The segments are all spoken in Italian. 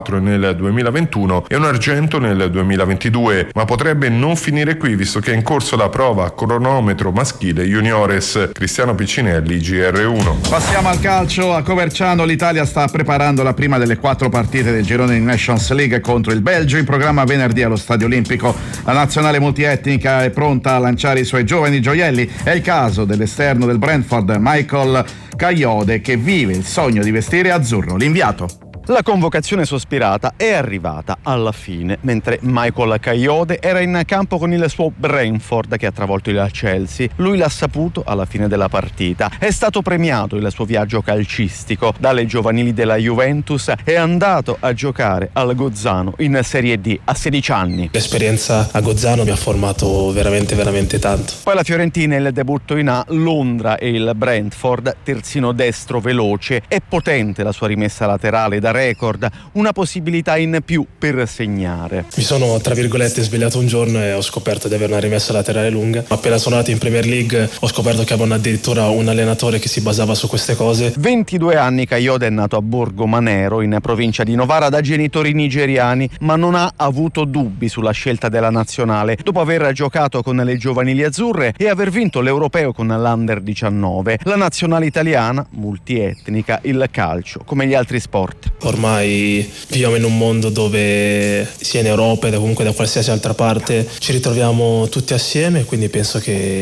nel 2021 e un argento nel 2022, ma potrebbe non finire qui visto che è in corso la prova a cronometro maschile juniores. Cristiano Piccinelli, GR1. Passiamo al calcio. A Coverciano l'Italia sta preparando la prima delle 4 partite del girone di Nations League contro il Belgio, in programma venerdì allo Stadio Olimpico. La nazionale multietnica è pronta a lanciare i suoi giovani gioielli. È il caso dell'esterno del Brentford, Michael Kayode, che vive il sogno di vestire azzurro. L'inviato. La convocazione sospirata è arrivata alla fine, mentre Michael Kayode era in campo con il suo Brentford che ha travolto il Chelsea. Lui l'ha saputo alla fine della partita. È stato premiato il suo viaggio calcistico. Dalle giovanili della Juventus è andato a giocare al Gozzano in Serie D a 16 anni. L'esperienza a Gozzano mi ha formato veramente tanto. Poi la Fiorentina, il debutto in A, Londra e il Brentford, terzino destro veloce. È potente la sua rimessa laterale da record, una possibilità in più per segnare. Mi sono tra virgolette svegliato un giorno e ho scoperto di avere una rimessa laterale lunga. Appena sono andato in Premier League ho scoperto che avevano addirittura un allenatore che si basava su queste cose. 22 anni, Kayode è nato a Borgo Manero in provincia di Novara da genitori nigeriani, ma non ha avuto dubbi sulla scelta della nazionale dopo aver giocato con le giovanili azzurre e aver vinto l'europeo con l'Under 19. La nazionale italiana, multietnica, il calcio come gli altri sport. Ormai viviamo in un mondo dove sia in Europa e comunque da qualsiasi altra parte ci ritroviamo tutti assieme, quindi penso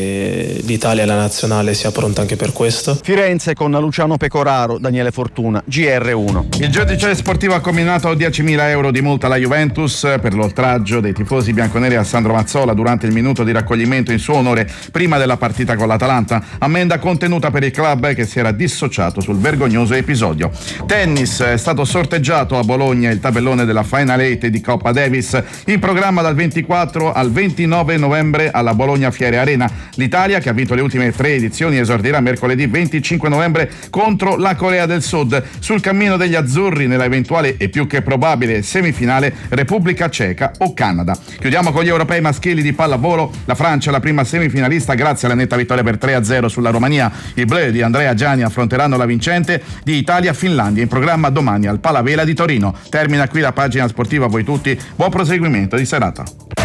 che l'Italia e la nazionale sia pronta anche per questo. Firenze con Luciano Pecoraro, Daniele Fortuna, GR1. Il giudice sportivo ha comminato 10.000 euro di multa alla Juventus per l'oltraggio dei tifosi bianconeri a Sandro Mazzola durante il minuto di raccoglimento in suo onore prima della partita con l'Atalanta. Ammenda contenuta per il club che si era dissociato sul vergognoso episodio. Tennis, è stato sorteggiato a Bologna il tabellone della Final 8 di Coppa Davis, in programma dal 24 al 29 novembre alla Bologna Fiere Arena. L'Italia, che ha vinto le ultime 3 edizioni, esordirà mercoledì 25 novembre contro la Corea del Sud. Sul cammino degli azzurri nella eventuale e più che probabile semifinale Repubblica Ceca o Canada. Chiudiamo con gli europei maschili di pallavolo. La Francia è la prima semifinalista grazie alla netta vittoria per 3-0 sulla Romania. I Bleu di Andrea Gianni affronteranno la vincente di Italia-Finlandia, in programma domani al Palavela di Torino. Termina qui la pagina sportiva. A voi tutti buon proseguimento di serata.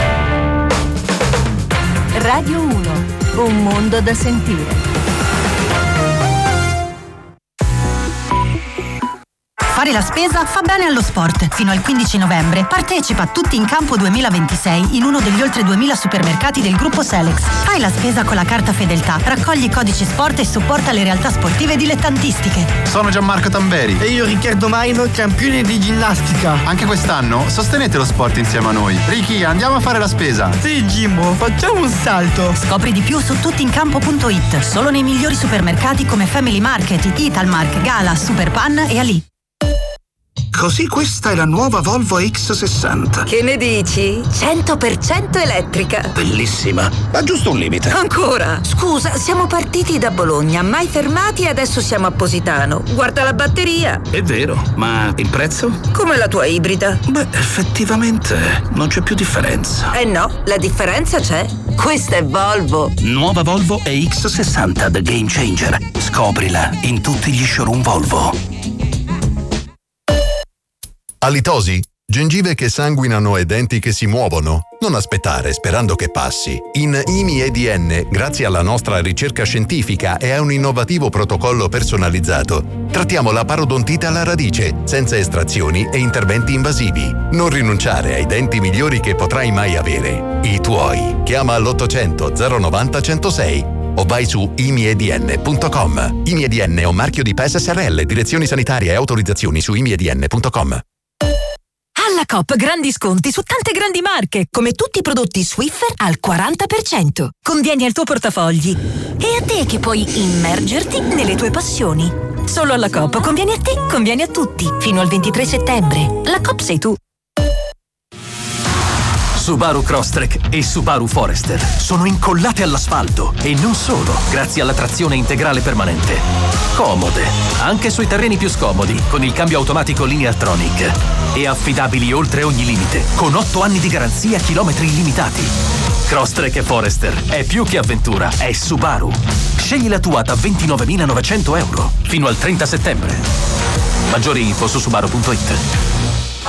Radio 1, un mondo da sentire. Fare la spesa fa bene allo sport. Fino al 15 novembre partecipa a Tutti in Campo 2026 in uno degli oltre 2000 supermercati del gruppo Selex. Fai la spesa con la carta Fedeltà, raccogli codici sport e supporta le realtà sportive dilettantistiche. Sono Gianmarco Tamberi. E io Riccardo Maino, campione di ginnastica. Anche quest'anno sostenete lo sport insieme a noi. Ricky, andiamo a fare la spesa. Sì, Jimbo, facciamo un salto. Scopri di più su tuttincampo.it. Solo nei migliori supermercati come Family Market, Italmark, Gala, Superpan e Ali. Così questa è la nuova Volvo X60. Che ne dici? 100% elettrica. Bellissima, ma giusto un limite. Ancora? Scusa, siamo partiti da Bologna, mai fermati e adesso siamo a Positano. Guarda la batteria. È vero, ma il prezzo? Come la tua ibrida. Beh, effettivamente non c'è più differenza. Eh no, la differenza c'è. Questa è Volvo. Nuova Volvo EX60 The Game Changer. Scoprila in tutti gli showroom Volvo. Halitosi? Gengive che sanguinano e denti che si muovono? Non aspettare sperando che passi. In IMI-EDN, grazie alla nostra ricerca scientifica e a un innovativo protocollo personalizzato, trattiamo la parodontite alla radice, senza estrazioni e interventi invasivi. Non rinunciare ai denti migliori che potrai mai avere. I tuoi. Chiama all'800 090 106 o vai su imiedn.com. IMI-EDN è un marchio di PES SRL, direzioni sanitarie e autorizzazioni su imiedn.com. Alla Coop grandi sconti su tante grandi marche, come tutti i prodotti Swiffer al 40%. Convieni al tuo portafogli. E a te che puoi immergerti nelle tue passioni. Solo alla Coop conviene a te, conviene a tutti. Fino al 23 settembre. La Coop sei tu. Subaru Crosstrek e Subaru Forester sono incollate all'asfalto e non solo, grazie alla trazione integrale permanente. Comode, anche sui terreni più scomodi, con il cambio automatico Lineartronic. E affidabili oltre ogni limite, con 8 anni di garanzia, chilometri illimitati. Crosstrek e Forester è più che avventura, è Subaru. Scegli la tua da 29.900 euro fino al 30 settembre. Maggiori info su subaru.it.